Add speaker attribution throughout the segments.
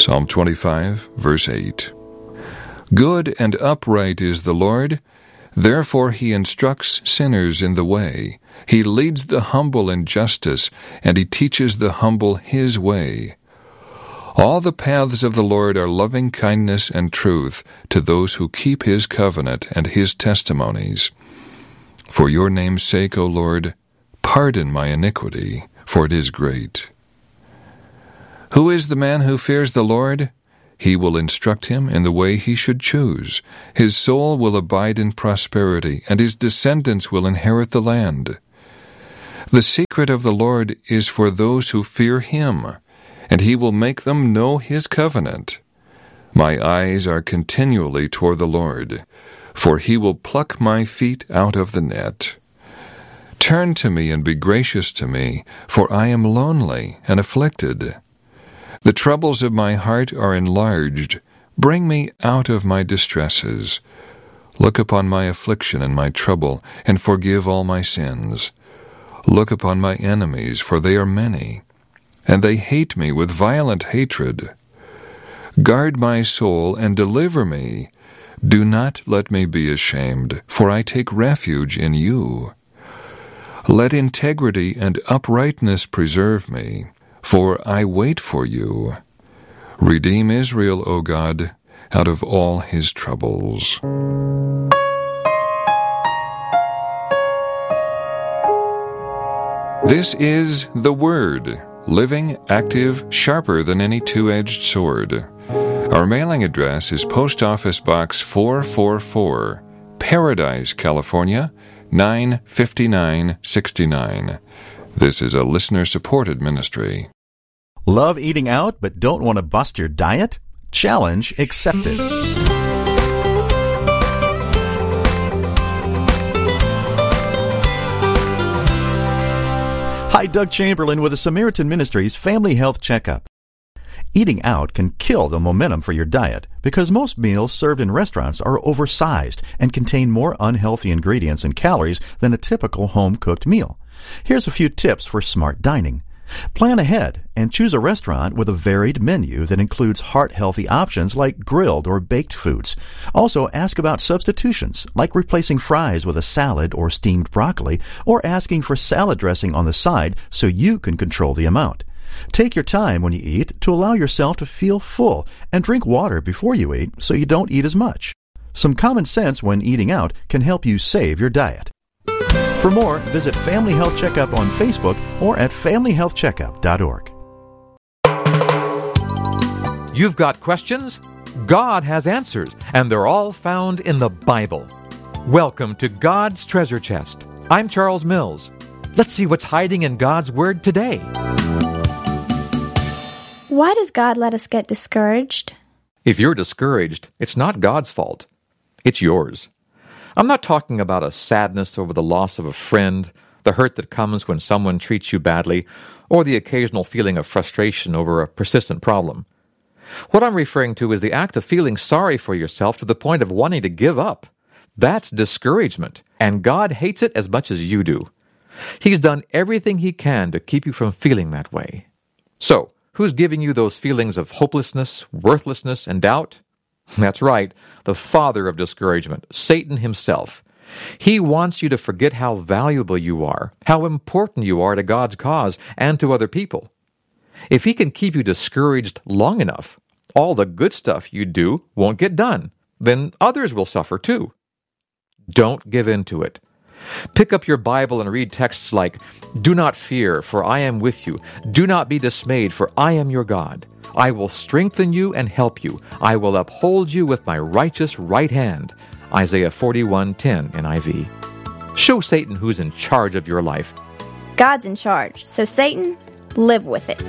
Speaker 1: Psalm 25, verse 8. Good and upright is the Lord, therefore he instructs sinners in the way. He leads the humble in justice, and he teaches the humble his way. All the paths of the Lord are loving kindness and truth to those who keep his covenant and his testimonies. For your name's sake, O Lord, pardon my iniquity, for it is great. Who is the man who fears the Lord? He will instruct him in the way he should choose. His soul will abide in prosperity, and his descendants will inherit the land. The secret of the Lord is for those who fear him, and he will make them know his covenant. My eyes are continually toward the Lord, for he will pluck my feet out of the net. Turn to me and be gracious to me, for I am lonely and afflicted. The troubles of my heart are enlarged. Bring me out of my distresses. Look upon my affliction and my trouble, and forgive all my sins. Look upon my enemies, for they are many, and they hate me with violent hatred. Guard my soul and deliver me. Do not let me be ashamed, for I take refuge in you. Let integrity and uprightness preserve me, for I wait for you. Redeem Israel, O God, out of all his troubles. This is the Word, living, active, sharper than any two-edged sword. Our mailing address is Post Office Box 444, Paradise, California, 95969. This is a listener-supported ministry.
Speaker 2: Love eating out but don't want to bust your diet? Challenge accepted. Hi, Doug Chamberlain with the Samaritan Ministries Family Health Checkup. Eating out can kill the momentum for your diet because most meals served in restaurants are oversized and contain more unhealthy ingredients and calories than a typical home-cooked meal. Here's a few tips for smart dining. Plan ahead and choose a restaurant with a varied menu that includes heart-healthy options like grilled or baked foods. Also, ask about substitutions, like replacing fries with a salad or steamed broccoli, or asking for salad dressing on the side so you can control the amount. Take your time when you eat to allow yourself to feel full, and drink water before you eat so you don't eat as much. Some common sense when eating out can help you save your diet. For more, visit Family Health Checkup on Facebook or at familyhealthcheckup.org.
Speaker 3: You've got questions? God has answers, and they're all found in the Bible. Welcome to God's Treasure Chest. I'm Charles Mills. Let's see what's hiding in God's Word today.
Speaker 4: Why does God let us get discouraged?
Speaker 3: If you're discouraged, it's not God's fault. It's yours. I'm not talking about a sadness over the loss of a friend, the hurt that comes when someone treats you badly, or the occasional feeling of frustration over a persistent problem. What I'm referring to is the act of feeling sorry for yourself to the point of wanting to give up. That's discouragement, and God hates it as much as you do. He's done everything he can to keep you from feeling that way. So, who's giving you those feelings of hopelessness, worthlessness, and doubt? That's right, the father of discouragement, Satan himself. He wants you to forget how valuable you are, how important you are to God's cause and to other people. If he can keep you discouraged long enough, all the good stuff you do won't get done. Then others will suffer too. Don't give in to it. Pick up your Bible and read texts like, "Do not fear, for I am with you. Do not be dismayed, for I am your God. I will strengthen you and help you. I will uphold you with my righteous right hand." Isaiah 41:10 NIV. Show Satan who's in charge of your life.
Speaker 4: God's in charge, so Satan, live with it.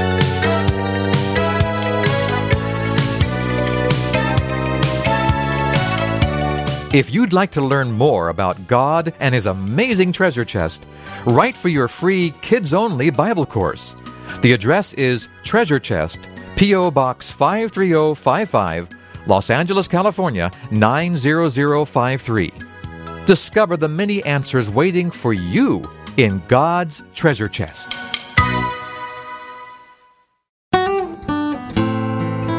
Speaker 3: If you'd like to learn more about God and His amazing treasure chest, write for your free kids-only Bible course. The address is Treasure Chest, P.O. Box 53055, Los Angeles, California, 90053. Discover the many answers waiting for you in God's treasure chest.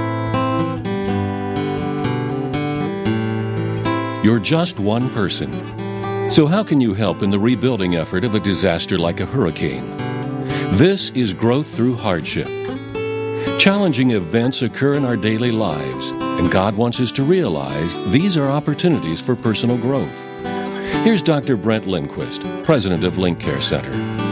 Speaker 5: You're just one person. So how can you help in the rebuilding effort of a disaster like a hurricane? This is Growth Through Hardship. Challenging events occur in our daily lives, and God wants us to realize these are opportunities for personal growth. Here's Dr. Brent Lindquist, president of Link Care Center.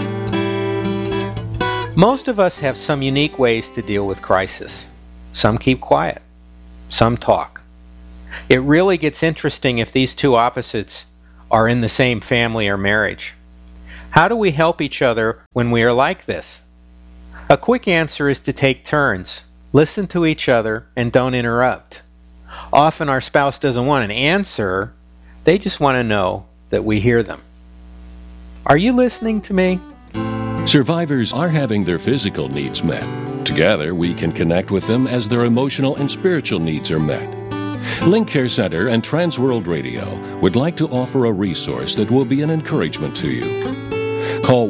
Speaker 6: Most of us have some unique ways to deal with crisis. Some keep quiet. Some talk. It really gets interesting if these two opposites are in the same family or marriage. How do we help each other when we are like this? A quick answer is to take turns. Listen to each other and don't interrupt. Often our spouse doesn't want an answer. They just want to know that we hear them. Are you listening to me?
Speaker 5: Survivors are having their physical needs met. Together, we can connect with them as their emotional and spiritual needs are met. Link Care Center and Transworld Radio would like to offer a resource that will be an encouragement to you. Call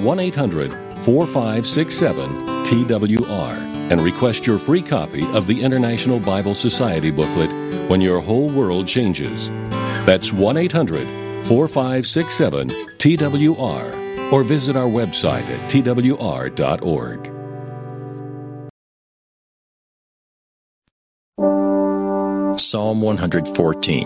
Speaker 5: 1-800-4567-TWR and request your free copy of the International Bible Society booklet, When Your Whole World Changes. That's 1-800-4567-TWR. Or visit our website at twr.org.
Speaker 7: Psalm 114.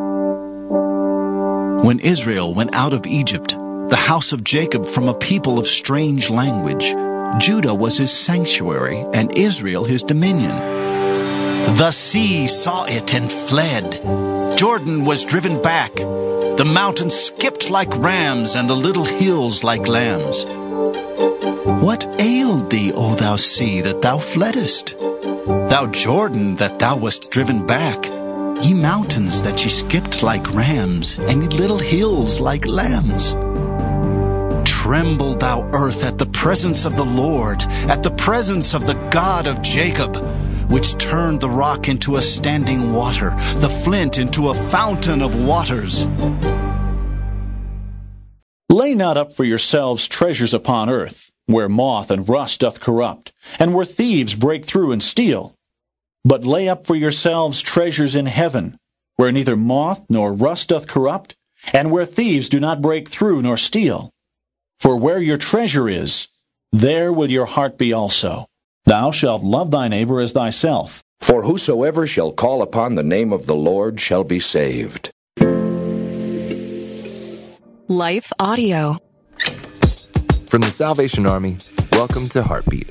Speaker 8: When Israel went out of Egypt, the house of Jacob from a people of strange language, Judah was his sanctuary, and Israel his dominion. The sea saw it and fled. Jordan was driven back. The mountains skipped like rams, and the little hills like lambs. What ailed thee, O thou sea, that thou fleddest? Thou Jordan, that thou wast driven back? Ye mountains, that ye skipped like rams, and ye little hills like lambs. Tremble, thou earth, at the presence of the Lord, at the presence of the God of Jacob, which turned the rock into a standing water, the flint into a fountain of waters.
Speaker 9: Lay not up for yourselves treasures upon earth, where moth and rust doth corrupt, and where thieves break through and steal. But lay up for yourselves treasures in heaven, where neither moth nor rust doth corrupt, and where thieves do not break through nor steal. For where your treasure is, there will your heart be also. Thou shalt love thy neighbor as thyself.
Speaker 7: For whosoever shall call upon the name of the Lord shall be saved.
Speaker 10: Life Audio.
Speaker 11: From the Salvation Army, welcome to Heartbeat.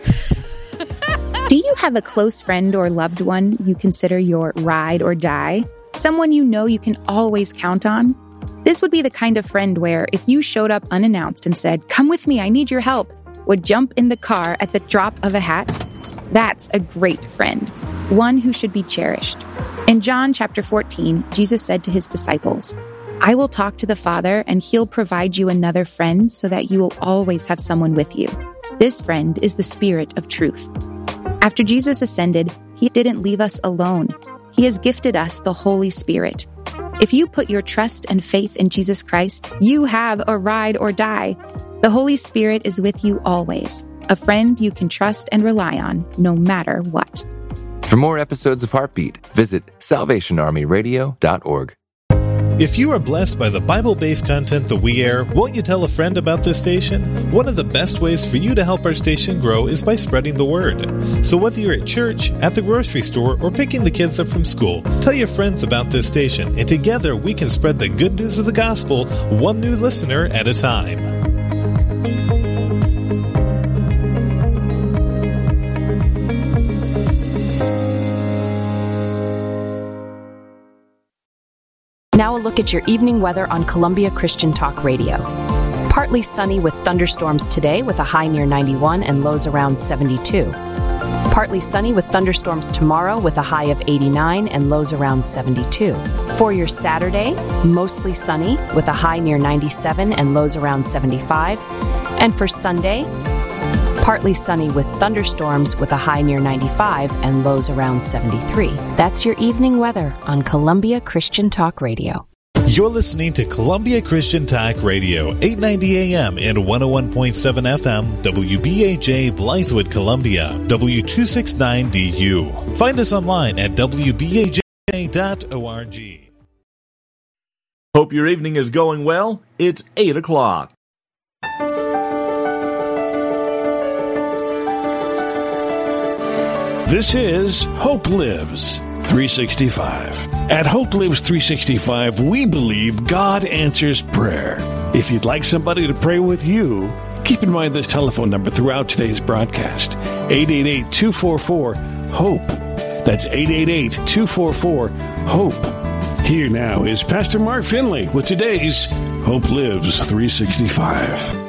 Speaker 4: Do you have a close friend or loved one you consider your ride or die? Someone you know you can always count on? This would be the kind of friend where if you showed up unannounced and said, "Come with me, I need your help," would jump in the car at the drop of a hat? That's a great friend, one who should be cherished. In John chapter 14, Jesus said to his disciples, "I will talk to the Father, and he'll provide you another friend so that you will always have someone with you. This friend is the Spirit of truth." After Jesus ascended, he didn't leave us alone. He has gifted us the Holy Spirit. If you put your trust and faith in Jesus Christ, you have a ride or die. The Holy Spirit is with you always, a friend you can trust and rely on, no matter what.
Speaker 11: For more episodes of Heartbeat, visit salvationarmyradio.org.
Speaker 12: If you are blessed by the Bible-based content that we air, won't you tell a friend about this station? One of the best ways for you to help our station grow is by spreading the word. So whether you're at church, at the grocery store, or picking the kids up from school, tell your friends about this station, and together we can spread the good news of the gospel, one new listener at a time.
Speaker 10: Now a look at your evening weather on Columbia Christian Talk Radio. Partly sunny with thunderstorms today with a high near 91 and lows around 72. Partly sunny with thunderstorms tomorrow with a high of 89 and lows around 72. For your Saturday, mostly sunny with a high near 97 and lows around 75. And for Sunday, partly sunny with thunderstorms with a high near 95 and lows around 73. That's your evening weather on Columbia Christian Talk Radio.
Speaker 12: You're listening to Columbia Christian Talk Radio, 890 AM and 101.7 FM, WBAJ Blythewood, Columbia, W269DU. Find us online at WBAJ.org.
Speaker 13: Hope your evening is going well. It's 8 o'clock.
Speaker 14: This is Hope Lives 365. At Hope Lives 365, we believe God answers prayer. If you'd like somebody to pray with you, keep in mind this telephone number throughout today's broadcast, 888-244-HOPE. That's 888-244-HOPE. Here now is Pastor Mark Finley with today's Hope Lives 365.